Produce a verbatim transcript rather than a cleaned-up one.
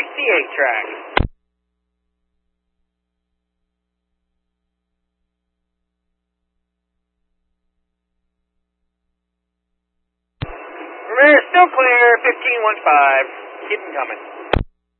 sixty-eight track. Rear still clear, fifteen one five. Keep them coming.